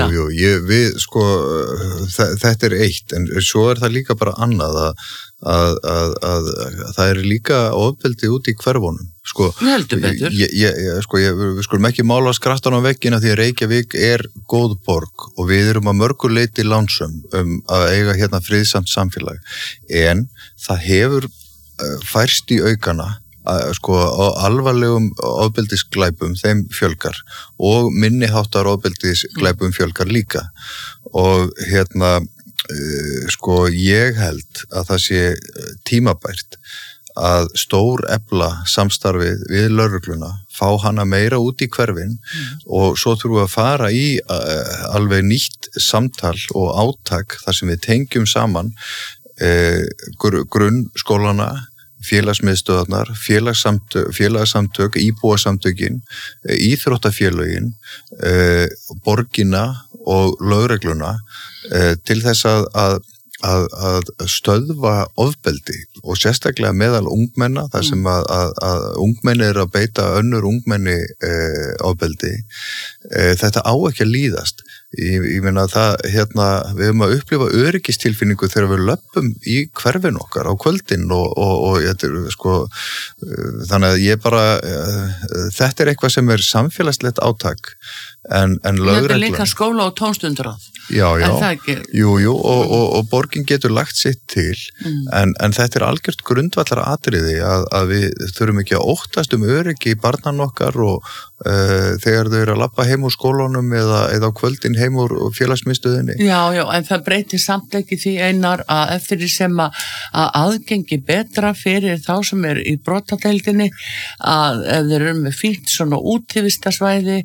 Þetta er eitt, en svo er það líka bara annað að það er líka ofbeldi út í hverfunum. Sko, heldur betur. Við skulum ekki mála skrattan á veggina því að Reykjavík er góð borg og við erum að mörgu leyti lánsöm að eiga hérna friðsamt samfélag. En það hefur færst í aukana á alvarlegum ofbeldisglæpum þeim fjölgar og minniháttar ofbeldisglæpum fjölgar líka. Og ég held að það sé tímabært að stór efla samstarfið við lögregluna, fá hana meira út í hverfin og svo þurfum við að fara í alveg nýtt samtal og átak þar sem við tengjum saman grunnskólana, félagsmiðstöðarnar, félagsamtök, íbúasamtökin, íþróttafélögin, borgina og lögregluna til þess að stöðva ofbeldi og sérstaklega meðal ungmenna þar sem að ungmenni eru að beita önnur ungmenni ofbeldi. Þetta á ekki að líðast. Ég meina það, við höfum að upplifa öryggistilfinningu þegar við löppum í hverfin okkar á kvöldin og þannig að ég bara, þetta er eitthvað sem er samfélagslegt átak en lögreglan. Þetta er líka skóla og tónstundaráð. Já. Og borgin getur lagt sitt til en þetta er algjört grundvallar atriði að við þurfum ekki að óttast öryggi barnan okkar og þegar þau eru að labba heim úr skólanum eða á kvöldin heim úr félagsmiðstöðinni. Já, en það breytir samt ekki því Einar að eftir því sem að aðgengi betra fyrir þá sem er í brotadeildinni að ef þeir eru með fínt svona útivistarsvæði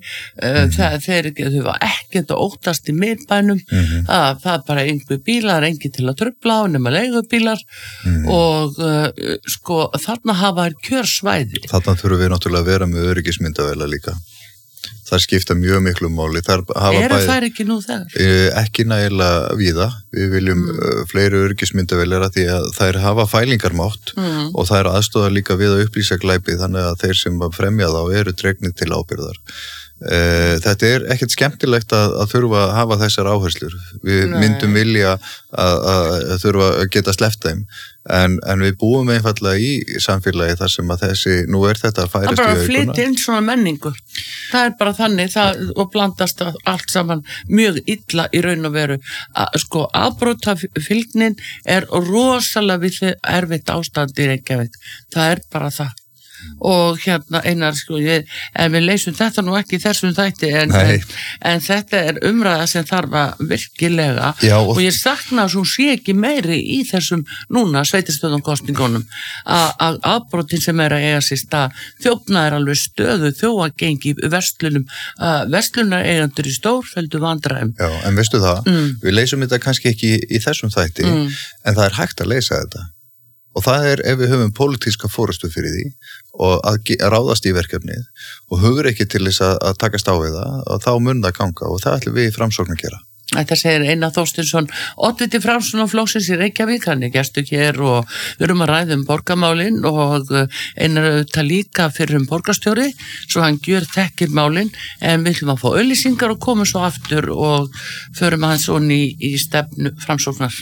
þau var ekkert að óttast í miðbænum það er bara einhver bílar, engin til að trufla á nema leigubílar og þarna hafa kjörsvæði. Þarna þurfum við náttúrulega að vera með öryggismyndavélar líka. Það skipta mjög miklu máli. Þær ekki nú þegar? Ekki nægilega víða. Við viljum fleiri öryggismyndavélar því að þær hafa fælingarmátt og þær aðstoða líka við að upplýsa glæpi þannig að þeir sem fremja þá eru dregnir til ábyrgðar. Þetta er ekkert skemmtilegt að þurfa að hafa þessar áherslur. Við myndum vilja að þurfa að geta sleppt þeim en við búum einfallega í samfélagi þar sem að nú er þetta að færast í aukuna. Það er bara að flytja inn svona menningu. Það er bara þannig og blandast allt saman mjög illa í raun og veru. Afbrotafylgnin er rosalega erfitt ástand í Reykjavík. Það er bara það. Og Einar, en við leysum þetta nú ekki í þessum þætti en þetta er umræða sem þarf að virkilega og ég sakna að svo sé ekki meiri í þessum núna sveitarstjórnarkosningunum að afbrotin sem er að eiga sér stað þjófna er alveg stöðu þjóagengi verslunareigandur í stórfelldu vandræðum. Já, en veistu það, við leysum þetta kannski ekki í þessum þætti en það er hægt að leysa þetta. Og það er ef við höfum pólitíska forystu fyrir því og að ráðast í verkefnið og hugur ekki til þess að takast á við það og þá mun það ganga og það ætlum við í Framsókn að gera. Þetta segir Einar Þorsteinsson, oddviti Framsóknarflokksins í Reykjavík, hann er gestur hér og við erum að ræða borgarmálin og Einar auðvitað líka fyrir borgarstjóri, svo hann gjör þekkir málin, en við ætlum að fá auglýsingar og komum svo aftur og förum aðeins onni í stefnu Framsóknar.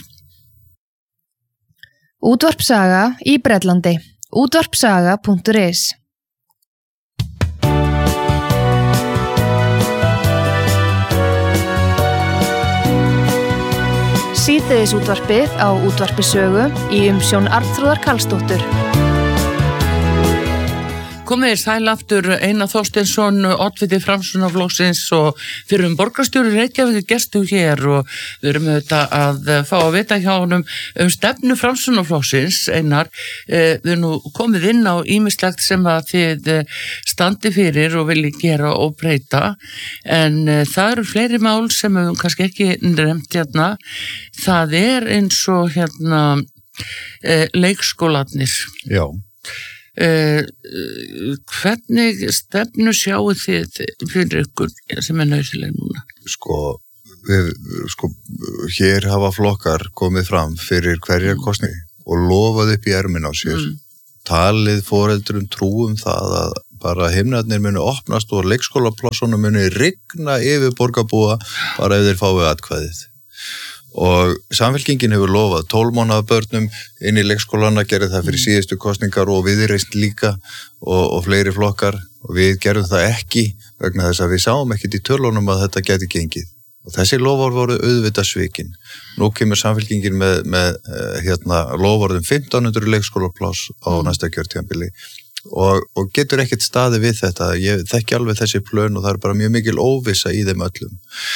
Útvarpsaga í Bretlandi. Útvarpsaga.is Hádegisútvarpið á Útvarpisögu í umsjón Arnþrúðar Karlsdóttur. Komið sæl aftur Einar Þorsteinsson, oddviti Framsóknarflokksins og fyrrum borgarstjóri Reykjavík gestur hér og við erum auðvitað að fá að vita hjá honum stefnu Framsóknarflokksins. Einar, við erum nú komið inn á ýmislegt sem að þið standi fyrir og vilji gera og breyta, en það eru fleiri mál sem við kannski ekki nefnt hérna. Það eins og leikskólarnir. Já. Hvernig stefnu sjáu þið fyrir ykkur sem nöðsileg núna? Hér hafa flokkar komið fram fyrir hverja kosning og lofað upp í ermin á sér. Talið foreldrum trúum það að bara himnarnir muni opnast og leikskólaplássunum muni rigna yfir borgarbúa bara ef þeir fái atkvæðið. Og Samfylkingin hefur lofað 12 mánaða börnum inn í leikskólana, gerði það fyrir síðustu kosningar og Viðreisn líka og fleiri flokkar, og við gerðum það ekki vegna þess að við sáum ekkert í tölunum að þetta gæti gengið. Og þessi loforð voru auðvitað svikin. Nú kemur Samfylkingin með loforðum 1500 leikskólapláss á næsta kjörtímabili og getur ekkert staðið við þetta. Ég þekki alveg þessi plön og það er bara mjög mikil óvissa í þeim öllum.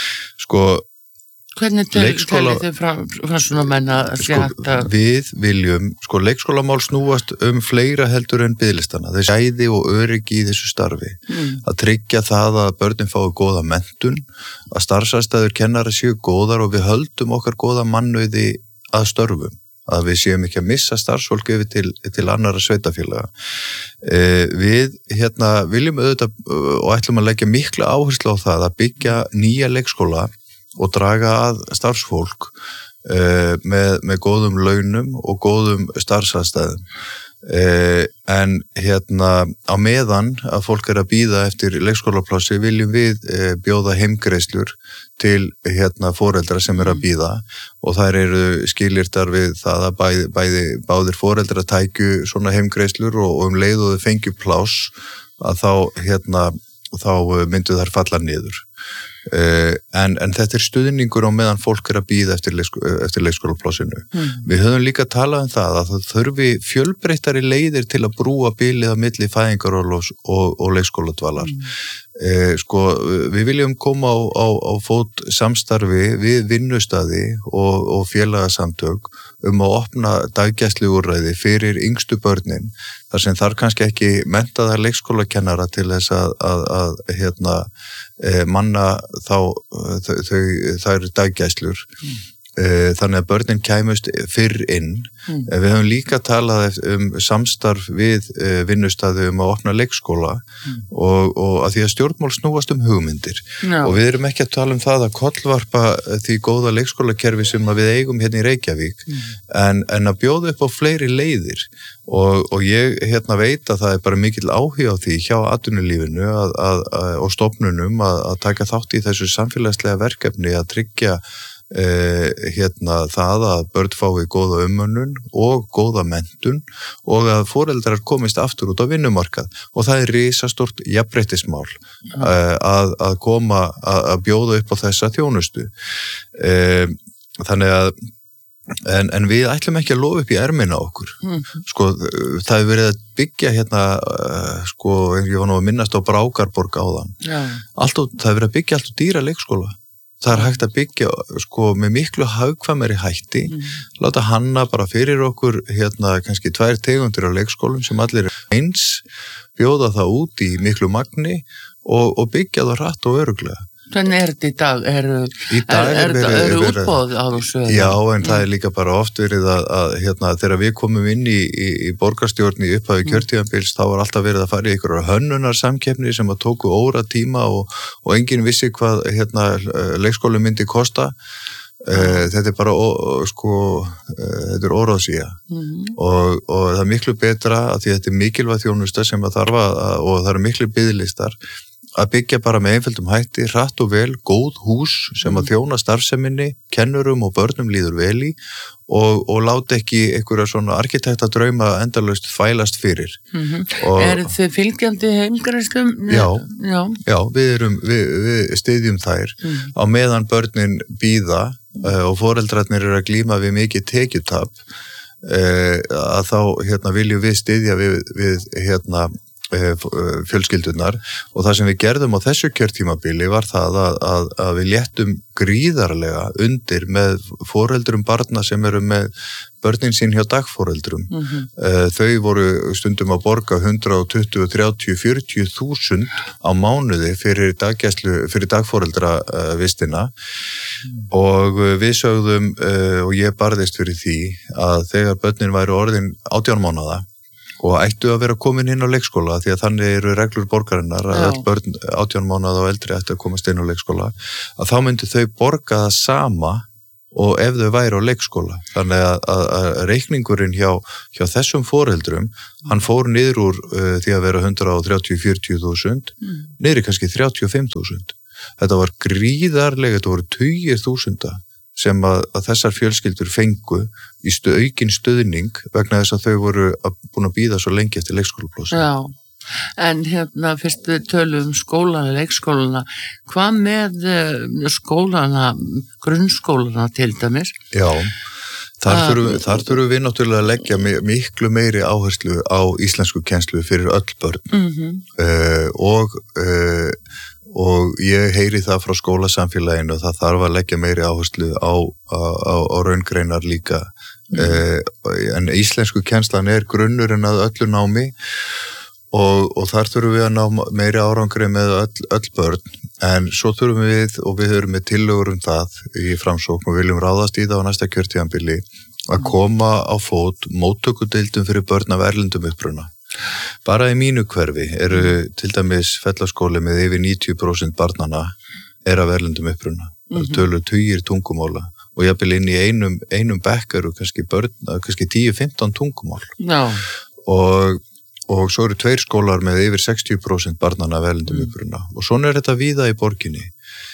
Hvernig telið þið Framsóknarmenn að þetta? Við viljum, leikskólamál snúast fleira heldur en biðlistana. Þessi gæði og öryggi í þessu starfi. Að tryggja það að börnin fái góða menntun, að starfsaðstæður kennara séu góðar og við höldum okkar góða mannauði að störfum. Að við séum ekki að missa starfsfólk yfir til annara sveitafélaga. Við viljum auðvitað og ætlum að leggja mikla áherslu á það að byggja nýja leikskóla og draga að starfsfólk með góðum launum og góðum starfsaðstæðum. En á meðan að fólk að bíða eftir leikskólaplássi viljum við bjóða heimgreiðslur til foreldra sem að bíða, og þær eru skilyrtar við það að báðir foreldra tækju svona heimgreiðslur og leið og þau fengju pláss að þá myndu þær falla niður. En þetta stuðningur á meðan fólk að bíða eftir leikskólaplássinu. Við höfum líka talað það að það þurfi fjölbreyttari leiðir til að brúa bilið á milli fæðingarorlofs og leikskóladvalar. Við viljum koma á fót samstarfi við vinnustaði og félagasamtök að opna daggæsluúrræði fyrir yngstu börnin, þar sem þar kannski ekki menntaðar leikskólakennara til þess að manna þær daggæslur. Þannig að börnin kæmust fyrr inn. Við höfum líka talað samstarf við vinnustaði að opna leikskóla og að því að stjórnmál snúast hugmyndir. Og við erum ekki að tala það að kollvarpa því góða leikskólakerfi sem við eigum hérna í Reykjavík, en að bjóða upp á fleiri leiðir. Og ég veit að það er bara mikill áhugi á því hjá atvinnulífinu og stofnunum að taka þátt í þessu samfélagslega verkefni að tryggja það að börn fái góða umönnun og góða menntun og að foreldrar komist aftur út á vinnumarkað, og það er risastórt jafnréttismál að koma að bjóða upp á þessa þjónustu. Þannig að en við ætlum ekki að lofa upp í ermina okkur. Það hefur verið að byggja ég var nú að minnast á Brákarborg áðan. Það hefur verið að byggja allt dýra leikskóla. Það er hægt að byggja með miklu hagkvæmari hætti, láta hanna bara fyrir okkur kannski 2 tegundir á leikskólum sem allir eins, bjóða það út í miklu magni og byggja það hratt og örugglega. Hvernig þetta í dag? Er útboð á þessu? Já, en það er líka bara oft verið að þegar við komum inn í borgarstjórn í upphafi kjörtímabils, þá var alltaf verið að fara í einhverjar hönnunarsamkeppni sem að tóku óratíma og enginn vissi hvað leikskóli myndi kosta. Þetta er bara þetta er óráðsía og það er miklu betra að því þetta er mikilvæg þjónusta sem að þarf og það eru miklu biðlistar að byggja bara með einföldum hætti, hratt og vel, góð hús sem að þjóna starfseminni, kennurum og börnum líður vel í og láta ekki einhverja svona arkitektadrauma endalaust fælast fyrir. Er þið fylgjandi heimgreiðslum? Já, við styðjum þær á meðan börnin bíða og foreldrarnir að glíma við mikið tekjutap, að þá viljum við styðja við fjölskyldunar og það sem við gerðum á þessu kjörtímabili var það að við léttum gríðarlega undir með foreldrum barna sem eru með börnin sín hjá dagforeldrum. Þau voru stundum að borga 120, 30, 40.000 á mánuði fyrir dagforeldravistina og við sögðum og ég barðist fyrir því að þegar börnin væru orðin 18 mánaða og ættu að vera komin inn á leikskóla því að þannig eru reglur borgarinnar að öll börn 18 mánaða og eldri ættu að komast inn á leikskóla, að þá myndu þau borga það sama og ef þau væri á leikskóla. Þannig að reikningurinn hjá þessum foreldrum, hann fór niður úr því að vera 130-40.000 niður í kannski 35.000. Þetta var gríðarlega, þetta voru tugir þúsunda sem að þessar fjölskyldur fengu í aukinn stuðning vegna þess að þau voru búin að bíða svo lengi eftir leikskólaplássi. Já, en fyrst við tölum skólana, leikskólana, hvað með skólana, grunnskólana til dæmis? Já, þar þurfum við náttúrulega að leggja miklu meiri áherslu á íslensku kennslu fyrir öll börn og ég heyri það frá skólasamfélaginu og það þarf að leggja meiri áherslu á raungreinar líka. En íslensku kennslan er grunnurinn að öllu námi og þar þurfum við að ná meiri árangri með öll börn. En svo þurfum við, og við höfum með tillögur það í Framsókn og viljum ráðast í það á næsta kjörtímabili, að koma á fót móttökudeildum fyrir börn af erlendum uppruna. Bara í mínu hverfi eru til dæmis fellaskóli með yfir 90% barnana af erlendum uppruna. Tölu tugir tungumóla og jafnvel inn í einum bekk eru kannski 10-15 tungumál. Já. Og svo eru 2 skólar með yfir 60% barnana af erlendum uppruna. Og svona er þetta víða í borginni.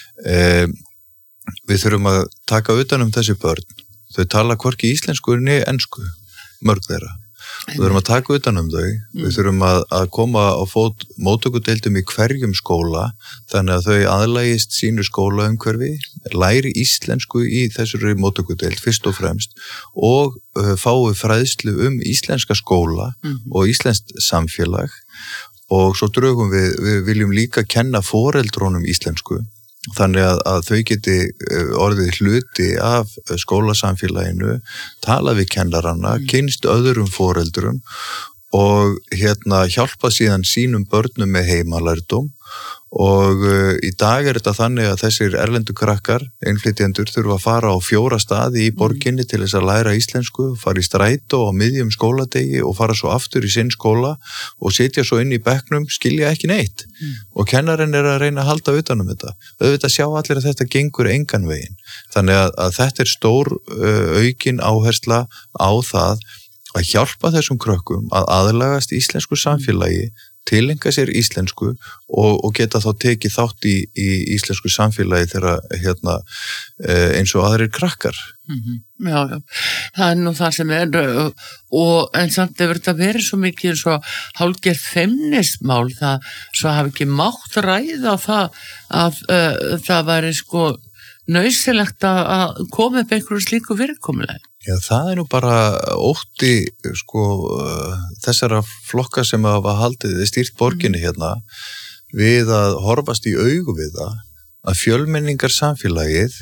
Við þurfum að taka utan þessi börn. Þau tala hvorki íslensku né ensku, mörg þeirra. Við þurfum að taka utan þau, við þurfum að koma á fót móttökudeildum í hverjum skóla, þannig að þau aðlagist sínu skólaumhverfi, læri íslensku í þessari móttökudeild fyrst og fremst og fái fræðslu íslenska skóla og íslenskt samfélag og svo drögum við viljum líka kenna foreldrónum íslensku. Þannig að þau geti orðið hluti af skólasamfélaginu, tala við kennarana, kynnst öðrum foreldrum og hjálpa síðan sínum börnum með heimalærdóm og í dag er þetta þannig að þessir erlendu krakkar, innflytjendur, þurfa að fara á 4 staði í borginni til þess að læra íslensku, fara í strætó á miðjum skóladegi og fara svo aftur í sinn skóla og sitja svo inn í bekknum, skilja ekki neitt og kennarinn er að reyna að halda utan þetta. Auðvitað sjá allir að þetta gengur engan veginn. Þannig að þetta er stór aukin áhersla á það að hjálpa þessum krökkum að aðlagast íslensku samfélagi, tilenga sér íslensku og geta þá tekið þátt í íslensku samfélagi þegar eins og aðrir krakkar. Já, það er nú það sem er en samt hefur þetta verið svo mikið svo hálfgerð feimnismál svo hafi ekki mátt ræða það að það væri nauðsynlegt að koma upp einhverju slíku fyrirkomulagi. Já, það er nú bara ótti þessara flokka sem hafa haldið stýrt borginni við að horfast í augu við það að fjölmenningar samfélagið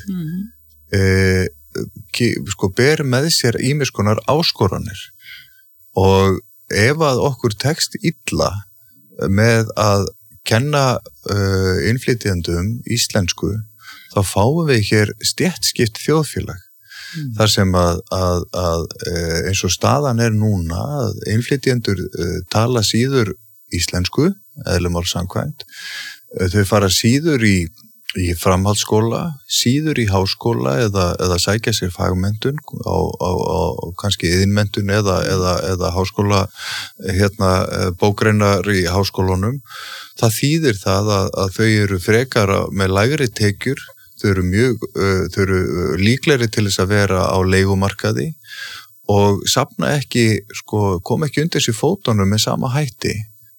ber með sér ýmiss konar áskoranir og ef að okkur tekst illa með að kenna innflytjendum íslensku þá fáum við hér stéttskipt þjóðfélag. Þar sem að eins og staðan er núna að innflytjendur tala síður íslensku, eðlumál samkvæmt, þau fara síður í framhaldsskóla, síður í háskóla eða sækja sér fagmenntun á kannski iðnmenntun eða háskóla bókreinar í háskólunum. Það þýðir það að þau eru frekar með lægri tekjur. Þau eru líklegri til þess að vera á leigumarkaði og safna ekki, koma ekki undir sér fótunum með sama hætti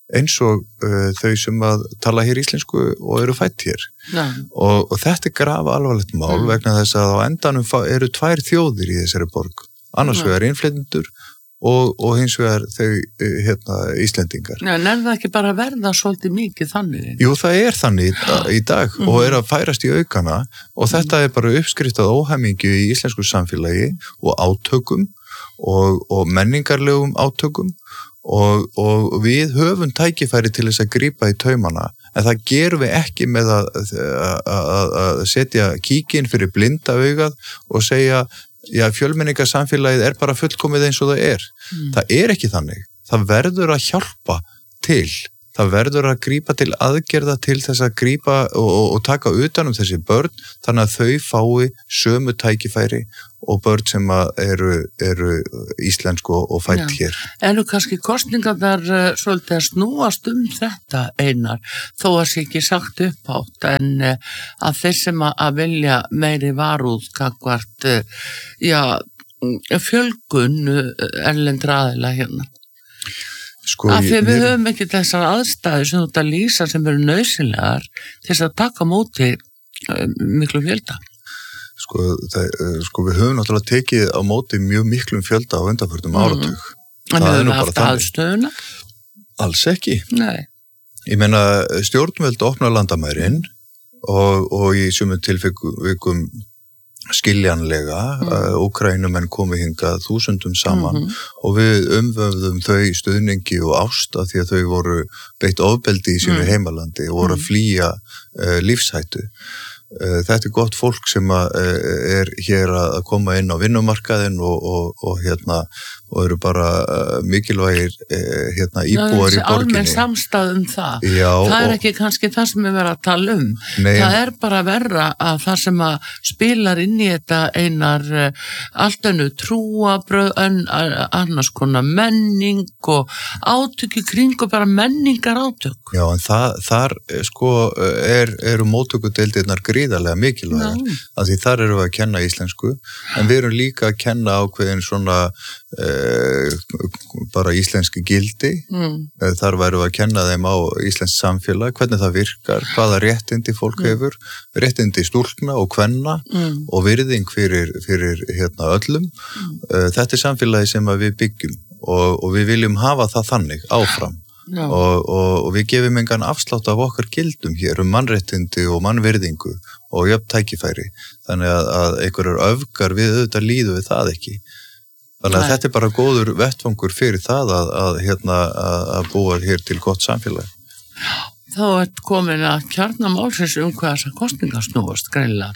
eins og þau sem að tala hér íslensku og eru fædd hér. Já. Og þetta grafa alvarlegt mál vegna þess að á endanum eru tvær þjóðir í þessari borg. Annars vegar innflytjendur og hins vegar þau Íslendingar. Já, en það ekki bara verða svolítið mikið þannig? Jú, það þannig í dag og að færast í aukana og þetta bara uppskriftað óhæmingju í íslensku samfélagi og átökum og menningarlegum átökum og við höfum tækifæri til þess að grípa í taumana en það gerum við ekki með að setja kíkinn fyrir blinda augað og segja fjölmenningarsamfélagið bara fullkomið eins og það Það ekki þannig. Það verður að hjálpa til. Það verður að grípa til aðgerða til þess að grípa og taka utan þessi börn þannig að þau fái sömu tækifæri og börn sem eru íslensk og fædd hér. Nú kannski kosningarnar svolítið að snúast þetta Einar, þó að sé ekki sagt upphátt, en að þeir sem að vilja meiri varúð gagnvart fjölgun erlendra aðila hérna. Af því við höfum ekki þessar aðstæður sem þú ert að lýsa sem eru nauðsynlegar til þess að taka móti miklu fjölda. Við höfum náttúrulega tekið á móti mjög miklum fjölda á undanförnum áratug. En við höfum haft aðstöðuna? Alls ekki. Nei. Ég meina stjórnvöld opna landamærin og í sumum tilvikum skiljanlega, Úkraínumenn komu hingað þúsundum saman og við umvöfðum þau stuðningi og ást af því að þau voru beitt ofbeldi í sínu heimalandi og voru að flýja lífshættu. Þetta gott fólk sem hér að koma inn á vinnumarkaðinn og eru bara mikilvægir íbúar í borginni. Almenn samstæð það. Já, það ekki kannski það sem við verðum að tala Nei, það bara verra að það sem að spilar inn í þetta Einar allt önnu trúabröð annars konar menning og átöki kring og bara menningar átök. Já, en þar eru móttökudeildirnar gríðarlega mikilvægar af því þar erum við að kenna íslensku en við erum líka að kenna ákveðin svona bara íslenski gildi þar værum við að kenna þeim á íslenskt samfélag, hvernig það virkar hvaða réttindi fólk hefur réttindi stúlkna og kvenna og virðing fyrir öllum þetta samfélagi sem við byggjum og við viljum hafa það þannig áfram og við gefum engan afslátt af okkar gildum hér mannréttindi og mannvirðingu og jöfn tækifæri þannig að einhverjar öfgar við auðvitað líðu við það ekki þannig að þetta bara góður vettvangur fyrir það að búa hér til gott samfélag. Þá komin að kjarnamálsins hvað þessar kosningar snúast greinilega.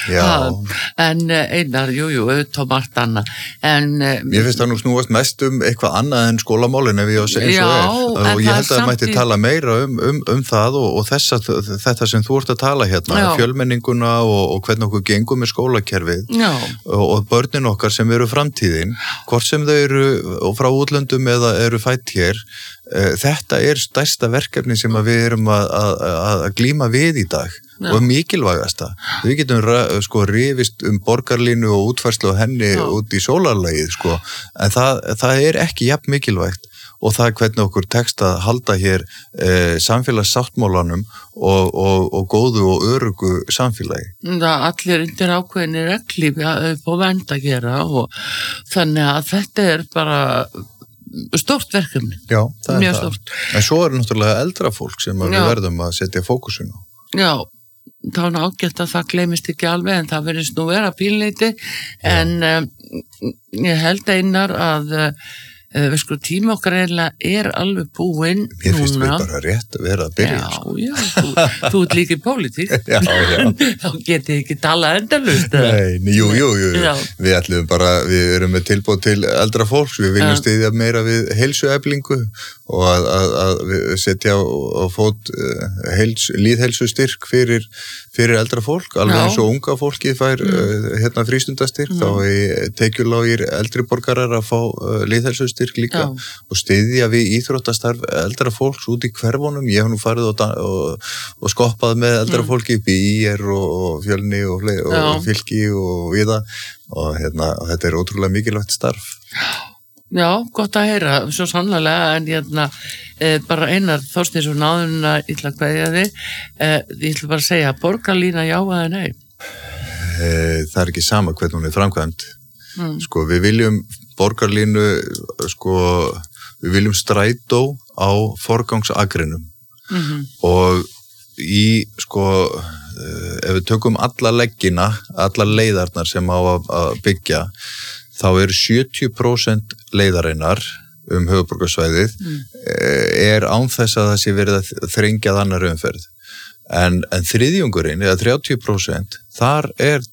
En Einar, jú, auðvitað margt annað. Mér finnst það nú snúast mest eitthvað annað en skólamálin ef ég á að segja svo og ég held að það mætti tala meira það og þetta sem þú ert að tala fjölmenninguna og hvernig okkur gengum með skólakerfið og börnin okkar sem eru framtíðin, hvort sem þau eru frá útlöndum eða eru fædd hér þetta stærsta verkefni sem við erum að glíma við í dag og mikilvægasta. Við getum rifist borgarlínu og útfærslu á henni út í sólarlagið en það ekki jafn mikilvægt og það hvernig okkur tekst að halda hér samfélagssáttmálanum og góðu og örugu samfélagi. Allir undir ákveðinni reglífi upp á vernd að gera og þannig að þetta bara stórt verkefni. Já, það mjög stórt. En svo náttúrulega eldra fólk sem við verðum að setja fókusin á. Já, þá ágætt að það gleymist ekki alveg en það verðist nú vera pínleiti en ég held Einar að tíma okkar alveg búinn núna. Mér finnst við bara rétt að vera að byrja. Já, þú ert líka í pólitík. Já. Þá getið ekki talað endalaust. Nei, jú. Við ætlum bara, við erum með tilboð til eldra fólks, við viljum styðja meira við heilsueflingu og að setja á fót lýðheilsustyrk fyrir eldra fólk, alveg eins og unga fólkið fær frístundastyrk, þá tekjulágir eldri borgarar að fá lýðheilsustyrk líka og styðja við íþróttastarf eldra fólks út í hverfunum. Ég hef nú farið og skoppað með eldra fólki upp í IR og Fjölni og Fylki og Viða og þetta ótrúlega mikilvægt starf. Já, gott að heyra, svo sannlega, en bara Einar Þorsteinsson áðurinn að ég ætla að kveðja þig. Ég ætla bara að segja borgarlína já eða nei. Það er ekki sama hvernig hún er framkvæmt. Sko, við viljum borgarlínu, sko, við viljum strætó á forgangsakrinum. Og í, sko, ef við tökum alla leggina, alla leiðarnar sem á að byggja, þá eru 70% leiðarinnar höfuðborgarsvæðið er án þess að það sé verið að þrengja annar umferð. En þriðjungurinn, eða 30%, þar er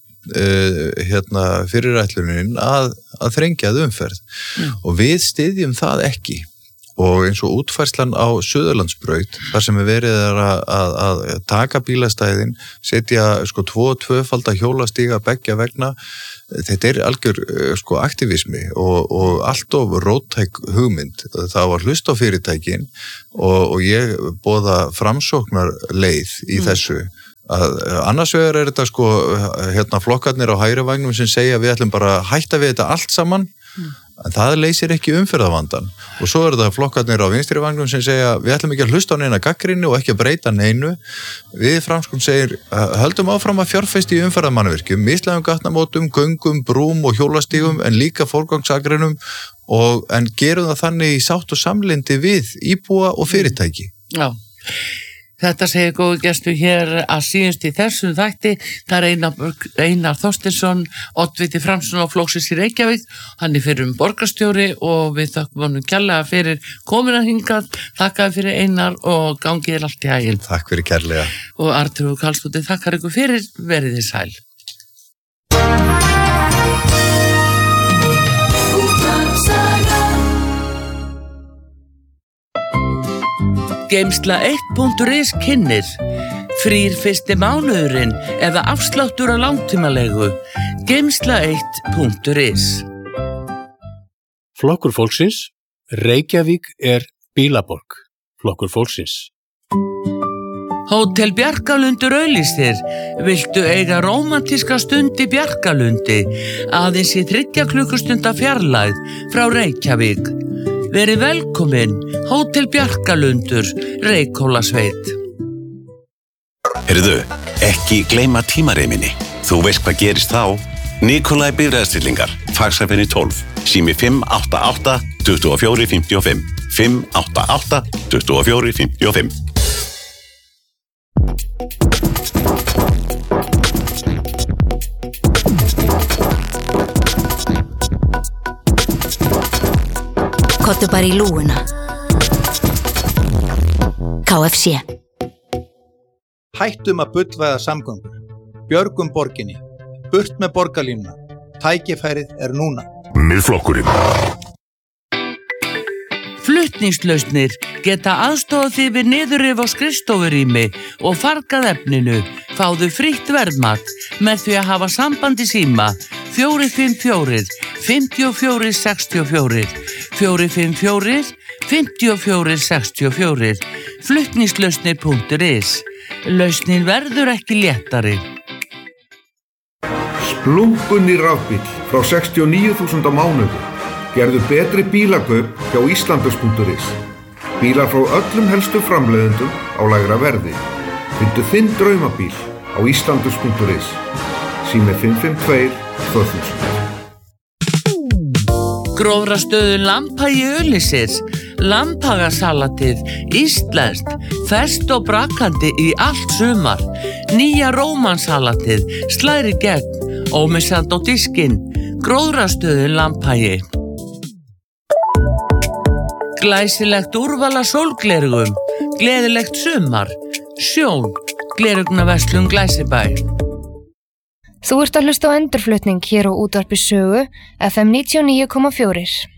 fyrirætlunin að þrengja umferð. Og við styðjum það ekki. Og eins og útfærslan á Suðurlandsbraut, þar sem verið að taka bílastæðin, setja sko 2-2-falda hjólastíga beggja vegna, þetta er algjör sko aktivismi og allt of róttæk hugmynd. Það var hlust á fyrirtækin og ég boða framsóknar leið í þessu. Annars vegar er þetta sko flokkarnir á hægri vagnum sem segja við ætlum bara að hætta við þetta allt saman, en það leysir ekki umferðarvandann. Og svo er það flokkarnir á vinstri vagnum sem segja við ætlum ekki að hlusta á neina gagnrýni og ekki að breyta neinu. Við framskum segir höldum áfram að fjárfesta í umferðarmannvirkjum, mislægum gatnamótum, göngum, brúm og hjólastígum en líka forgangsakrinum en gerum það þannig í sátt og samlyndi við íbúa og fyrirtæki. Já. Þetta segir góðu gestur hér að síðust í þessum þætti. Það er Einar Þorsteinsson, oddviti Framsóknarflokksins í Reykjavík. Hann er fyrir borgarstjóri og við þökkum honum kærlega fyrir komuna hingað. Þakkaði fyrir Einar og gangið allt í haginn. Takk fyrir kærlega. Og Arnþrúður Karlsdóttir þakkar ykkur fyrir, verið þið sæl. Geimsla1.is kynnir frýr fyrsti mánuðurinn eða afsláttur á langtímalegu. Geimsla1.is. Flokkur fólksins, Reykjavík er bílaborg. Flokkur fólksins. Hótel Bjarkalundur auglýsir. Viltu eiga rómantíska stund í Bjarkalundi? Aðeins í 3 klukkustunda fjarlægð frá Reykjavík. Verið velkomin, Hótel Bjarkalundur, Reykhólasveit. Heyrðu, ekki gleyma tímareiminni. Þú veist hvað gerist þá? Nikolai Bifreiðastillingar, Faxafenni 12, sími 588 24 55, 588 24 55. Kottu bara í lúguna. KFC. Hættum að bullvæða samgöngur. Björgum borginni. Burt með borgarlínuna. Tækifærið er núna. Miðflokkurinn. Flutningslausnir geta aðstofað þig við niðurrif á skrifstofurými og fargað efninu. Fáðu frítt verðmat með því að hafa samband í síma 454 54 64 454 54 64. Flutningslausnir.is. Lausnin verður ekki léttari. Splunkunni rafbíll frá 69.000 á mánuði. Gerðu betri bílakaup hjá Íslandus.is. Bílar frá öllum helstu framleiðendum á lægra verði. Fyndu þinn draumabíl á Íslandus.is. Sími 552 2000. Grófrastöðu Lambhagi auglýsir. Lambhagasalatið, íslenskt, ferskt og brakandi í allt sumar. Nýja rómansalatið, slæri gegn, ómissandi á diskinn. Grófrastöðu Lambhagi. Glæsilegt úrval af sólglerugum, gleðilegt sumar, Sjón, glerugnaverslun Glæsibæ. Þú ert að hlusta á endurflutning hér á Útvarpi Sögu, FM 99,4.